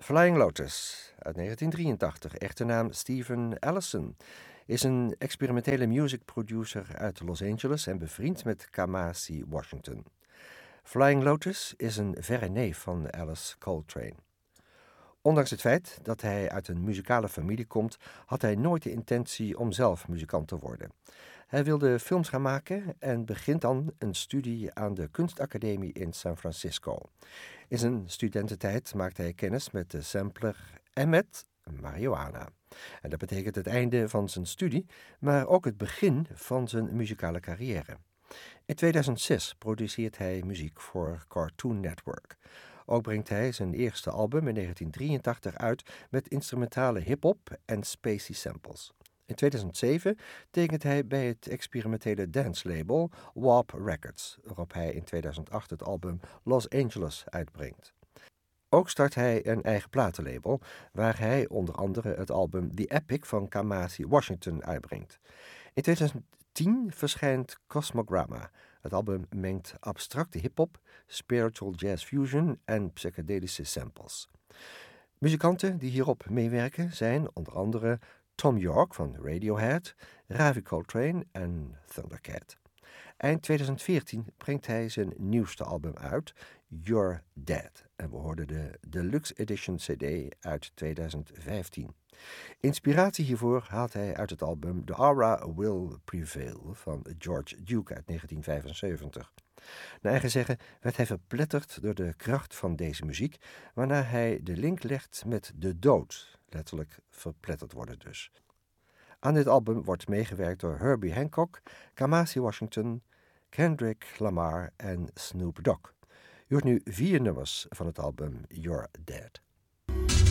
Flying Lotus uit 1983, echte naam Steven Allison, is een experimentele music producer uit Los Angeles en bevriend met Kamasi Washington. Flying Lotus is een verre neef van Alice Coltrane. Ondanks het feit dat hij uit een muzikale familie komt, had hij nooit de intentie om zelf muzikant te worden. Hij wilde films gaan maken en begint dan een studie aan de kunstacademie in San Francisco. In zijn studententijd maakt hij kennis met de sampler en met marihuana. En dat betekent het einde van zijn studie, maar ook het begin van zijn muzikale carrière. In 2006 produceert hij muziek voor Cartoon Network. Ook brengt hij zijn eerste album in 1983 uit met instrumentale hip-hop en spacey samples. In 2007 tekent hij bij het experimentele dancelabel Warp Records, waarop hij in 2008 het album Los Angeles uitbrengt. Ook start hij een eigen platenlabel, waar hij onder andere het album The Epic van Kamasi Washington uitbrengt. In 2010 verschijnt Cosmogramma. Het album mengt abstracte hip-hop, spiritual jazz fusion en psychedelische samples. Muzikanten die hierop meewerken zijn onder andere Tom York van Radiohead, Ravi Coltrane en Thundercat. Eind 2014 brengt hij zijn nieuwste album uit, You're Dead. En we hoorden de Deluxe Edition CD uit 2015. Inspiratie hiervoor haalt hij uit het album The Aura Will Prevail van George Duke uit 1975. Naar eigen zeggen werd hij verpletterd door de kracht van deze muziek, waarna hij de link legt met de dood, letterlijk verpletterd worden dus. Aan dit album wordt meegewerkt door Herbie Hancock, Kamasi Washington, Kendrick Lamar en Snoop Dogg. Je hoort nu 4 nummers van het album You're Dead.